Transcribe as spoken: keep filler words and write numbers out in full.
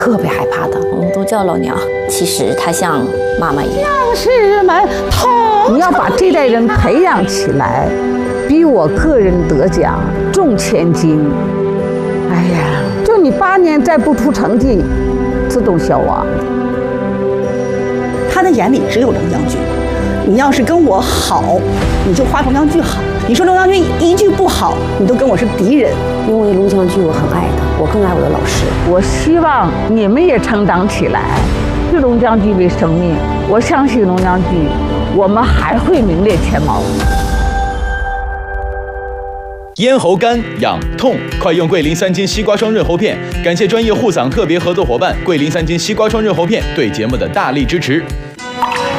特别害怕的。 我们都叫老娘，其实她像妈妈一样。 将士们同，你要把这代人培养起来，比我个人得奖重千金。哎呀，就你八年再不出成绩，自动消亡。 他的眼里只有龙将军，你要是跟我好，你就夸龙将军好；你说龙将军一句不好，你都跟我是敌人。 因为龙将军我很爱他，我更爱我的老师。 我希望你们也成长起来，以龙将军为生命。我相信龙将军，我们还会名列前茅。 咽喉干痒痛，快用桂林三金西瓜霜润喉片。感谢专业护嗓特别合作伙伴桂林三金西瓜霜润喉片对节目的大力支持。